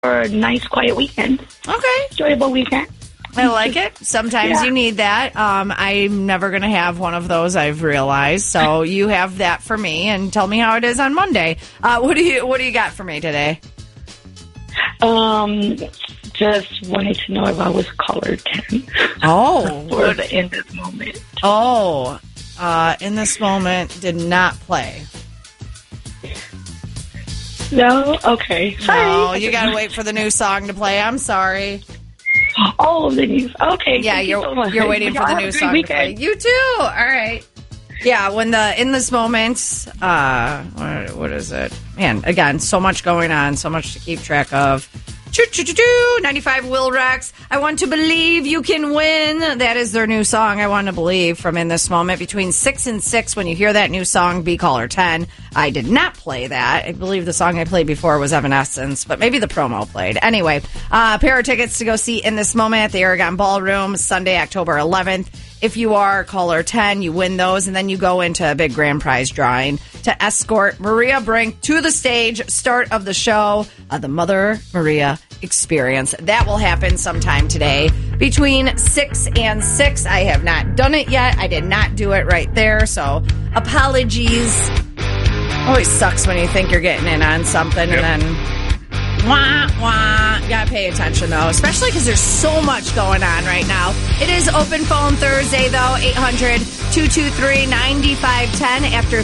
a nice, quiet weekend. Okay. Enjoyable weekend. I like it. Sometimes Yeah. you need that. I'm never going to have one of those, I've realized. So you have that for me, and tell me how it is on Monday. What do you got for me today? Just wanted to know if I was caller 10. Oh. For the In This Moment. Oh. In This Moment did not play. No? Okay. Sorry. No, you got to wait for the new song to play. I'm sorry. Oh, the news. Okay. Yeah, thank you so much. you're waiting for the Have new a great song to play. weekend. You too. All right. Yeah, when the In This Moment, what is it? Man, again, so much going on, so much to keep track of. 95 Will Rex. I Want to Believe You Can Win. That is their new song, I Want to Believe, from In This Moment. Between 6 and 6, when you hear that new song, be caller 10. I did not play that. I believe the song I played before was Evanescence, but maybe the promo played. Anyway, pair of tickets to go see In This Moment at the Aragon Ballroom, Sunday, October 11th. If you are caller 10, you win those, and then you go into a big grand prize drawing to escort Maria Brink to the stage, start of the show, the Mother Maria Experience. That will happen sometime today between 6 and 6. I have not done it yet. I did not do it right there, so apologies. Always sucks when you think you're getting in on something and then wah, wah. You gotta pay attention, though, especially because there's so much going on right now. It is Open Phone Thursday, though, 800-223-9510 after